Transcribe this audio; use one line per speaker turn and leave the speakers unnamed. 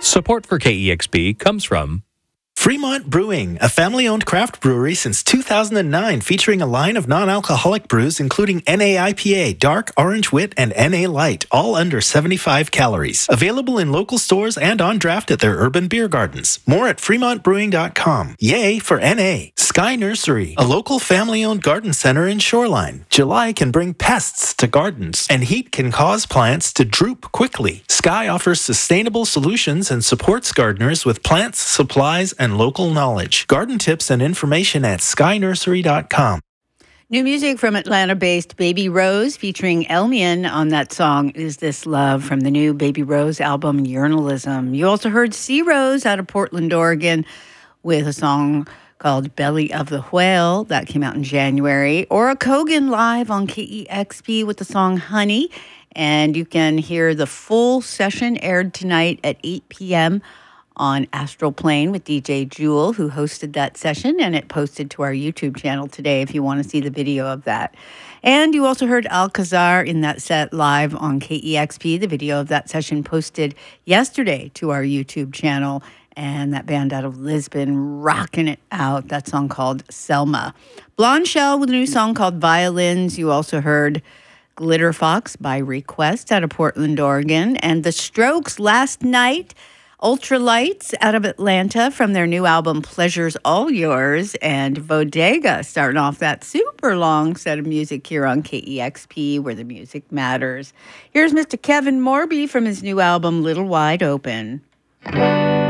Support for KEXP comes from
Fremont Brewing, a family-owned craft brewery since 2009, featuring a line of non-alcoholic brews including NA IPA, Dark, Orange Wit, and NA Light, all under 75 calories. Available in local stores and on draft at their urban beer gardens. More at fremontbrewing.com. Yay for NA. Sky Nursery, a local family-owned garden center in Shoreline. July can bring pests to gardens, and heat can cause plants to droop quickly. Sky offers sustainable solutions and supports gardeners with plants, supplies, and local knowledge. Garden tips and information at skynursery.com.
New music from Atlanta-based Baby Rose featuring Elmian on that song, Is This Love, from the new Baby Rose album, Journalism. You also heard C. Rose out of Portland, Oregon, with a song called Belly of the Whale. That came out in January. Ora Kogan live on KEXP with the song Honey. And you can hear the full session aired tonight at 8 p.m. on Astral Plane with DJ Jewel, who hosted that session, and it posted to our YouTube channel today if you want to see the video of that. And you also heard Alcazar in that set live on KEXP. The video of that session posted yesterday to our YouTube channel, and that band out of Lisbon rocking it out. That song called Selma. Blonde Shell with a new song called Violins. You also heard Glitter Fox by Request out of Portland, Oregon, and The Strokes last night. Ultralights out of Atlanta from their new album, Pleasure's All Yours, and Bodega starting off that super long set of music here on KEXP, where the music matters. Here's Mr. Kevin Morby from his new album, Little Wide Open.